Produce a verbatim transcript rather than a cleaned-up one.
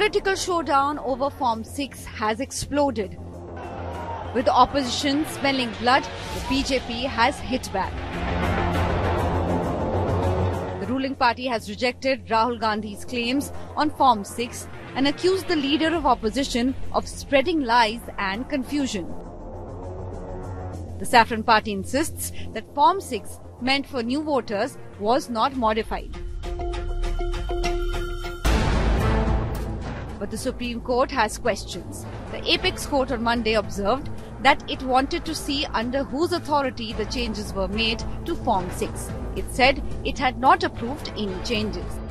political showdown over Form six has exploded. With the opposition smelling blood, the B J P has hit back. The ruling party has rejected Rahul Gandhi's claims on Form six and accused the leader of opposition of spreading lies and confusion. The Saffron Party insists that Form six, meant for new voters, was not modified. But the Supreme Court has questions. The Apex Court on Monday observed that it wanted to see under whose authority the changes were made to Form six. It said it had not approved any changes.